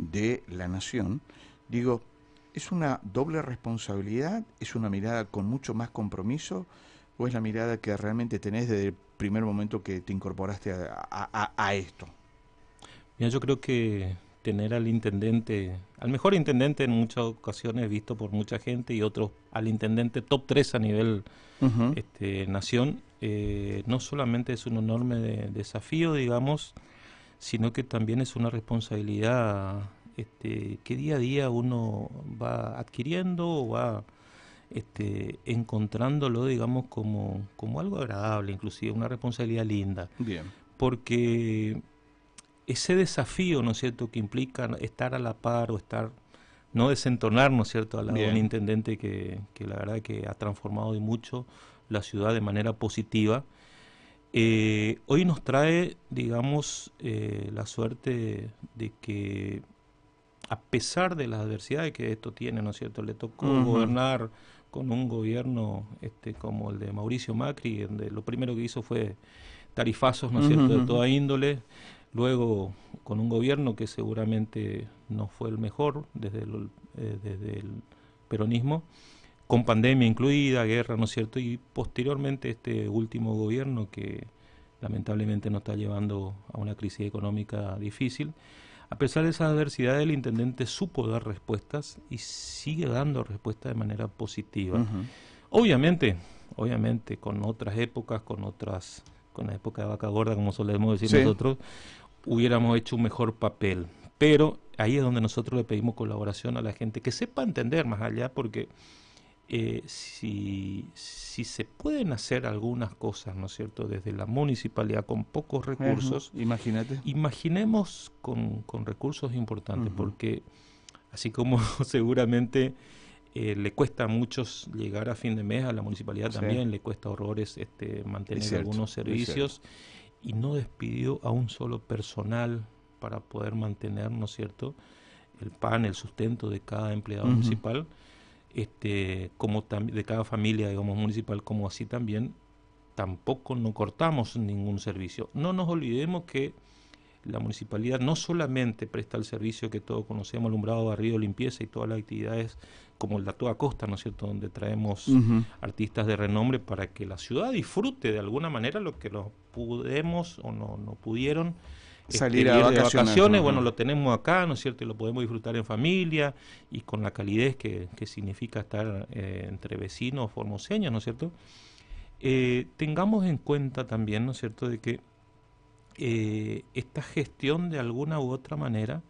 de la nación, digo, ¿es una doble responsabilidad? ¿Es una mirada con mucho más compromiso? ¿O es la mirada que realmente tenés desde el primer momento que te incorporaste a esto? Mira, yo creo que tener al intendente, al mejor intendente en muchas ocasiones visto por mucha gente y otros al intendente top 3 a nivel nación, no solamente es un enorme desafío, digamos, sino que también es una responsabilidad que día a día uno va adquiriendo o va encontrándolo, digamos, como algo agradable, inclusive una responsabilidad linda. Bien. Porque ese desafío, ¿no es cierto?, que implica estar a la par o estar, no desentonar, ¿no es cierto?, al lado de un intendente que la verdad que ha transformado de mucho la ciudad de manera positiva. Hoy nos trae, digamos, la suerte de que a pesar de las adversidades que esto tiene, ¿no es cierto?, le tocó gobernar con un gobierno como el de Mauricio Macri, donde lo primero que hizo fue tarifazos, ¿no es cierto?, de toda índole. Luego, con un gobierno que seguramente no fue el mejor desde el peronismo, con pandemia incluida, guerra, ¿no es cierto? Y posteriormente este último gobierno que lamentablemente nos está llevando a una crisis económica difícil. A pesar de esas adversidades, el intendente supo dar respuestas y sigue dando respuestas de manera positiva. Obviamente, con otras épocas, con la época de vaca gorda, como solemos decir nosotros, hubiéramos hecho un mejor papel. Pero ahí es donde nosotros le pedimos colaboración a la gente, que sepa entender más allá, porque si se pueden hacer algunas cosas, ¿no es cierto?, desde la municipalidad con pocos recursos, imaginemos con recursos importantes, porque así como seguramente le cuesta a muchos llegar a fin de mes, a la municipalidad también le cuesta horrores mantener algunos servicios, y no despidió a un solo personal para poder mantener, ¿no es cierto?, el pan, el sustento de cada empleado municipal, como de cada familia, digamos, municipal, como así también tampoco no cortamos ningún servicio. No nos olvidemos que la municipalidad no solamente presta el servicio que todos conocemos, alumbrado, barrido, limpieza y todas las actividades como el de toda costa, ¿no es cierto?, donde traemos artistas de renombre para que la ciudad disfrute de alguna manera lo que no pudimos o no pudieron salir ir de vacaciones. Bueno, lo tenemos acá, ¿no es cierto?, y lo podemos disfrutar en familia y con la calidez que significa estar entre vecinos formoseños, ¿no es cierto? Tengamos en cuenta también, ¿no es cierto?, de que esta gestión de alguna u otra manera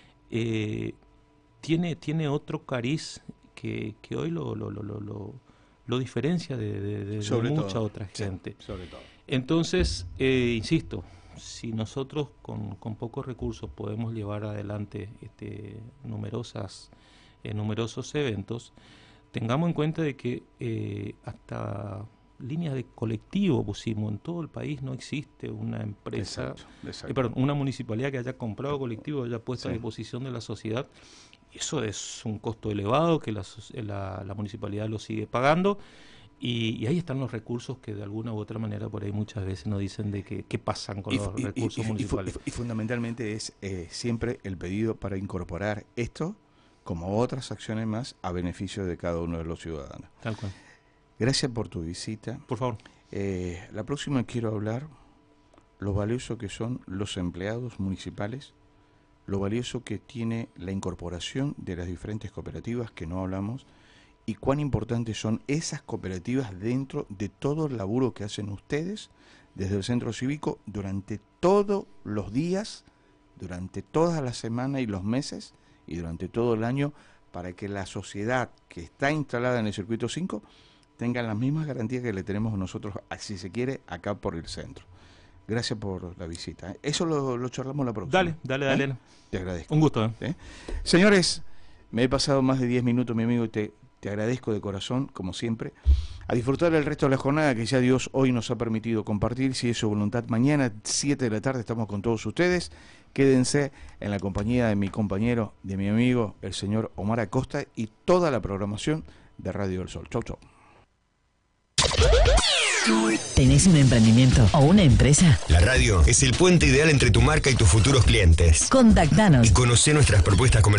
tiene otro cariz que hoy lo diferencia de mucha otra gente. Sobre todo. Entonces, insisto, si nosotros con pocos recursos podemos llevar adelante numerosos eventos, tengamos en cuenta de que hasta líneas de colectivo pusimos. En todo el país no existe una empresa, una municipalidad que haya comprado colectivo, haya puesto a disposición de la sociedad. Eso es un costo elevado que la municipalidad lo sigue pagando, y ahí están los recursos que de alguna u otra manera por ahí muchas veces nos dicen de que qué pasan con los recursos municipales. Y fundamentalmente es siempre el pedido para incorporar esto como otras acciones más a beneficio de cada uno de los ciudadanos. Tal cual. Gracias por tu visita. Por favor. La próxima quiero hablar lo valioso que son los empleados municipales, lo valioso que tiene la incorporación de las diferentes cooperativas que no hablamos, y cuán importantes son esas cooperativas dentro de todo el laburo que hacen ustedes desde el centro cívico durante todos los días, durante toda la semana y los meses y durante todo el año, para que la sociedad que está instalada en el circuito 5 tengan las mismas garantías que le tenemos nosotros, si se quiere, acá por el centro. Gracias por la visita. Eso lo charlamos la próxima. Dale. Te agradezco. Un gusto. Señores, me he pasado más de 10 minutos, mi amigo, y te agradezco de corazón, como siempre. A disfrutar el resto de la jornada que ya Dios hoy nos ha permitido compartir. Si es su voluntad, mañana 7 de la tarde estamos con todos ustedes. Quédense en la compañía de mi compañero, de mi amigo, el señor Omar Acosta, y toda la programación de Radio del Sol. Chau, chau. ¿Tenés un emprendimiento o una empresa? La radio es el puente ideal entre tu marca y tus futuros clientes. Contactanos Y conocé nuestras propuestas comerciales.